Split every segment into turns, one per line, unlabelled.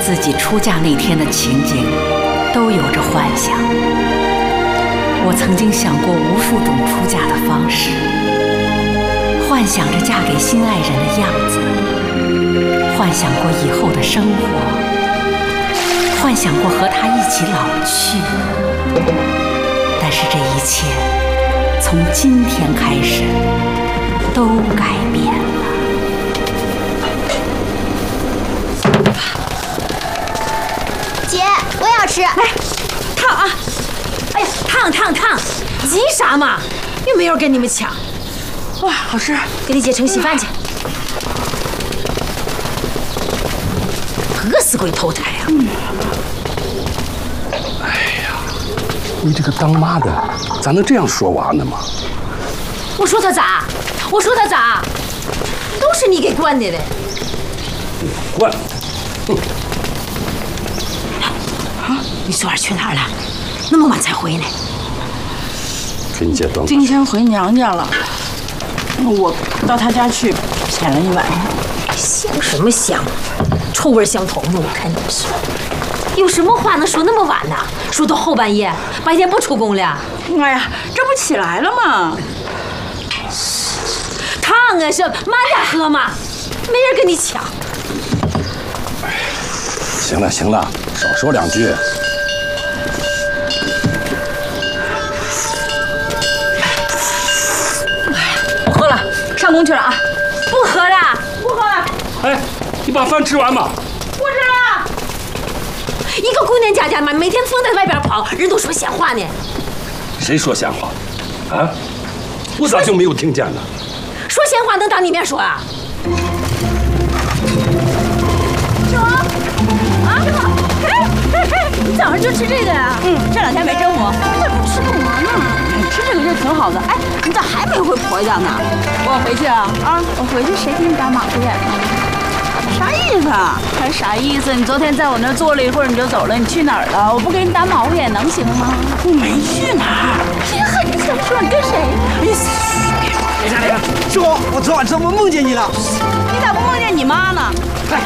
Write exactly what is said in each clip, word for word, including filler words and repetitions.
自己出嫁那天的情景，都有着幻想。我曾经想过无数种出嫁的方式，幻想着嫁给心爱人的样子，幻想过以后的生活，幻想过和他一起老去。但是这一切，从今天开始，都改变了。
姐，我也要吃。
来，烫啊！哎呀，烫烫烫！急啥嘛？又没有人跟你们抢。哇，好吃！给你姐盛稀饭去。饿死鬼投胎呀！嗯。
哎呀，你这个当妈的咋能这样说娃呢嘛？
我说他咋？我说他咋？都是你给惯的嘞。
惯。哼。
啊，你昨晚去哪儿了？那么晚才回来。
给你姐端。
今天回娘家了，我到她家去谝了一晚上。
香什么香？臭味相投呢！我看你是。有什么话能说那么晚呢？说到后半夜，白天不出工了。
哎呀，这不起来了吗？
烫啊，是慢点喝嘛，没人跟你抢。
行了行了，少说两句。
不喝了，上工去了啊！
不喝了，
不喝了。
哎，你把饭吃完吧。
不吃了。
一个姑娘家家嘛，每天疯在外边跑，人都说闲话呢。
谁说闲话？啊？我咋就没有听见呢？
说闲话能当你面说啊？
小王，啊，小王，哎哎哎，你早上就吃这个呀？嗯，这两天没蒸我。你咋不吃干嘛呢？吃这个就挺好的。哎，你咋还没回婆家呢？我回去啊啊！我回去谁给你打马虎眼呢？啥意思啊？还啥意思？你昨天在我那儿坐了一会儿你就走了，你去哪儿了？我不给你打马虎眼能行吗？我没去哪儿。呀，你想说你跟谁？你
别啥别啥，师傅，我昨晚做梦梦见你了。
你咋不梦见你妈呢？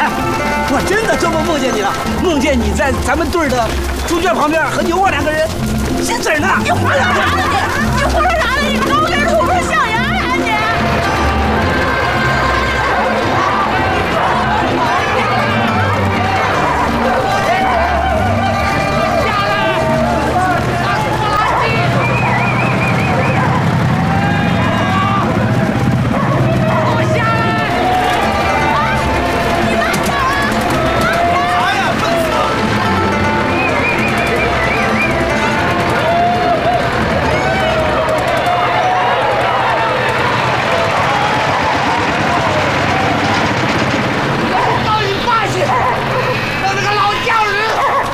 我真的做梦梦见你了，梦见你在咱们队的猪圈旁边和牛窝两个人